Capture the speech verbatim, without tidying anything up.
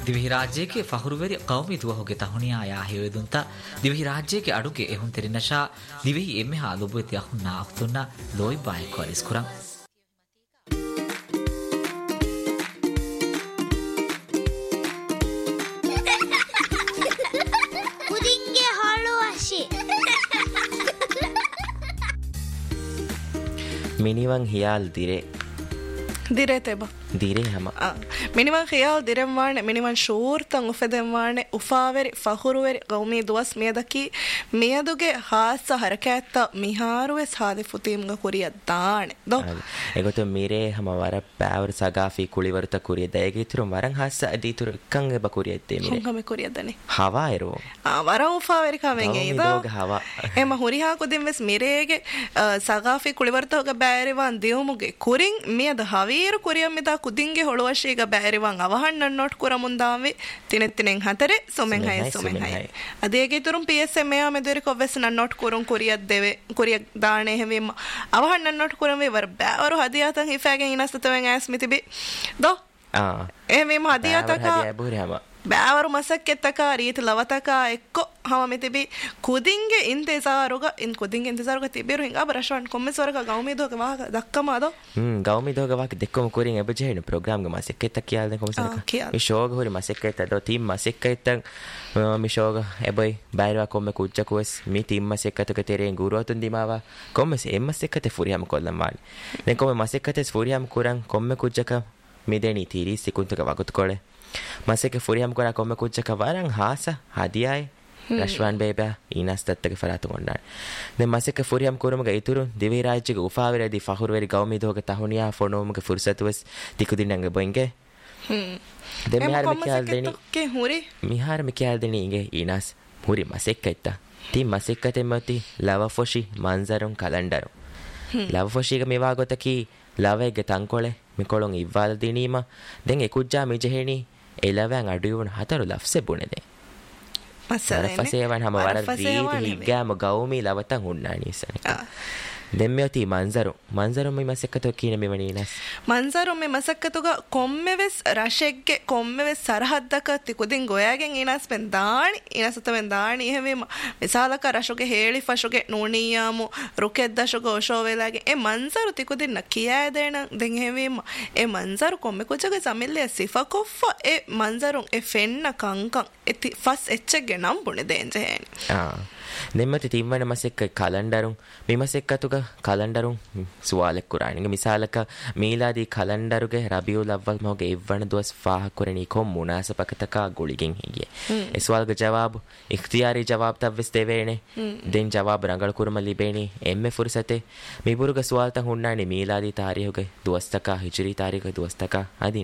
දිවි රාජ්‍යයේ ෆහරුවරි කෞමි දුවහුගේ තහුනියා යා හේවෙදුන්ත දිවි රාජ්‍යයේ අඩුගේ එහුන් තෙරිනෂා දිවි එම්මෙ හාලුබුති යහුන්නා අක්තුන්නා ලෝයි බායි කොරිස් කුරන් පුදින්ගේ හාලු වශී මිනිවන් හියාල් දිරේ දිරේ තෙබ දිරේ හැම මිනිවන් හියාල් දිරෙන් වානේ මිනිවන් ෂූර්තන් උෆෙදෙන් වානේ උෆාවෙරි ෆහුරුවෙරි ගෞමී දුවස් මියදකි මියදුගේ හාස්ස හරකැත්ත මිහාරුවේ සාදි ෆුතීම්ග කුරිය දානේ දො එගොත මිරේ හැම වර පැවර සගාෆි කුලිවරත කුරිය දයගිතුරු වරන් හාස්ස අදීතුරු කංගෙ බකුරිය දෙ මිරේ හොංගම කුරිය දනේ හවායරෝ ආ වර උෆාවෙරි කවෙන් එයිද හවා එම හුරිහා කුදින් වෙස් මිරේගේ සගාෆි කුලිවරතෝග බෑරිවන් දියුමුගේ කුරින් මියද හවීරු කුරියම් මිදා ಕುದಿಂಗೆ ಹೊಳುವಶೀಗ ಬ್ಯಾರಿವಾಂಗ್ ಅವಹಣ್ಣನ್ note ಕುರ ಮುಂದಾವೆ ತಿನೆತ್ತಿನೆಂಗ್ ಹತರೆ ಸೊಮೆಂಗ್ high ಸೊಮೆಂಗ್ high ಅದೇಗೆ ತುರುಂ P S M A ಆಮೆದರಿ ಕೊವ್ವೆಸ್ ನನ್ ನೋಟ್ ಕುರುಂ ಕುರಿಯದ್ದೇವೆ ಕುರಿಯ ದಾಣೆ ಹೆವಿಮ ಅವಹಣ್ಣನ್ ನೋಟ್ ಕುರಂ ವರ್ ಬ್ಯಾವರು ಹದಿಯಾತಂ ಹಿಫಾಗೆ ಇನಸ್ತತವೆಂಗ್ ಆಸ್ ಮಿತಿಬಿ ದೋ ಆ ಎವಿಮ ಹದಿಯಾತಕ ಬುರಿಯಮ ಬ್ಯಾವರು ಮಸಕ್ಕೆತ್ತಕ ರೀತಿ ಲವತಕ ಎಕ್ಕೊ ಹಮ ಮಿತಿಬಿ ಕುದಿಂಗೆ ಇಂತೆಜಾರುಗ ಇನ್ ಕುದಿಂಗೆ ಇಂತೆಜಾರುಗ ತಿಬಿರು ಹಿಂಗ ಬರಶವನ್ ಕೊಮ್ಮೆಸವರಗ ಗೌಮಿದೋಗ ವಾಹ ದಕ್ಕಮ ಅದೋ ಹ್ಮ್ ಗೌಮಿದೋಗ ವಾಹ ದೆಕ್ಕಮ ಕುರಿಂ ಎಬಜೆಹೆನು ಪ್ರೋಗ್ರಾಮ್ ಗ ಮಸಕ್ಕೆತ್ತ ಕಿಯಾಲ್ದೆ ಕೊಮ್ಮೆಸವರಗ ಮಿ ಶೋಗ ಹುರಿ ಮಸಕ್ಕೆತ್ತ ದೋ ಟೀಮ್ ಮಸಕ್ಕೆತ್ತ ಮಿ ಶೋಗ ಎಬೈ ಬೈರವಾ ಕೊಮ್ಮೆ ಕುಜ್ಜಕುವೆಸ್ ಮಿ ಟೀಮ್ ಮಸಕ್ಕೆತ್ತಕ ತೆರೆಂ ಗುರುವತುನ್ ದಿಮಾವಾ ಕೊಮ್ಮೆಸ್ ಎಂ ಮಸಕ್ಕೆತ್ತೆ ಫುರಿಯಮ ಕೊಲ್ಲಂ ಮಾಲಿ ದೆನ್ ಕೊಮ್ಮೆ ಮಸಕ್ಕೆತ್ತೆ ಫುರಿಯಮ ಕುರಂ ಕೊಮ್ಮೆ ಕುಜ್ಜಕ මිදෙනී තීරී සිකුන්තක වගුතු කොಳೆ මසෙක ෆුරියම් කොන කොම්ම කුච්චක වරන් හාස හදියයි රශ්වන් බේබා ඊනස් තත්තක ෆරාතු කොණ්ඩා දැන් මසෙක ෆුරියම් කුරුමක ඉතුරු දිවි රාජ්‍යක උෆාවෙරදී ෆහුරවෙරි ගෞමි දෝක තහුනියා ෆොනෝමක ෆුර්සතුවස් තිකු දින්නංග බොංගේ හ්ම් දැන් මිහාර මිකල් දෙනි කේ හුරි මිහාර මිකල් දෙනි ඉගේ ඊනස් හුරි මසෙක ඉත්ත ති මසෙක තෙමති ලව ෆොෂි මන්සරුන් කලන්ඩරු ලව ෆොෂික මේවා ගොතකි ලවේගේ තංකොලේ මිකොලොන් ඉව්වාල දිනීම දැන් එකුජ්ජා මිජහෙනි එලවෑන් අඩුවුණ හතරු ලෆ්සෙ බුණෙදේ මසරේ ෆසේවන් හැම වර රීති හිග්ගාම ගෞමි ලවතන් හුන්නානිසනික ದೆಮ್ಮೆಯತಿ ಮಂಜರು ಮಂಜರು ಮಿ ಮಸಕ್ಕತು ಕೀನ ಮೆವನೀನಸ್ ಮಂಜರು ಮಿ ಮಸಕ್ಕತುಗ ಕೊಮ್ಮೆವೆಸ್ ರಶೆಗ್ಗೆ ಕೊಮ್ಮೆವೆಸ್ ಸರಹದ್ದಕ ತಿಕುದಿನ್ ಗೊಯಾಗೆನ್ ಇನಸ್ ಪೆನ್ ದಾಣಿ ಇನಸ್ ತವೆನ್ ದಾಣಿ ಹೆವೆಮ ಮಿಸಾಲಕ ರಶುಗೆ ಹೇಳಿ ಫಶುಗೆ ನೂಣಿಯಾಮು ರುಕೆದ್ದಶುಗೆ ಓಶೋವೆಲಾಗೆ A ಮಂಜರು ತಿಕುದಿನ್ ಕಿಯಾದೇಣ then ಹೆವೆಮ A ಮಂಜರು ಕೊಮ್ಮೆ ಕುಜಗೆ ಸಮಿಲ್ಲೆ ಸಿಫಕೊಫ A ಮಂಜರು A ಫೆನ್ನ ಕಂಕಂ A ಫಸ್ ಎಚ್ಚೆಗೆ ನಂಬುಣೆ ದೇಂಜೆ ಹೇನಿ ಆ ನೆಮ್ಮತಿ ತಿಮ್ಮನ ಮಸೆಕ್ಕ ಕಲಂಡರುಂ මිමසෙක්කතුක කලන්ඩරුන් සුවාලෙක් කුරානිග මිසාලක මීලාදී කලන්ඩරුගේ රබියුල් අව්වල් මොගේ ඉවණ දුවස් ෆාහකුරණී කොම් මුනාසපකතක ගුලිගෙන් හිගිය එස්වාල්ග ජවාබ් ඉක්තියාරී ජවාබ් තවස් දෙවේනේ දෙන් ජවාබ් රංගල කුරම ලිබේනි එම්මෙ ෆුර්සතේ මිබුරුග සුවාල්තන් හුන්නානි මීලාදී තාරිහුගේ දුවස්තක හිජරි තාරිහුගේ දුවස්තක අදී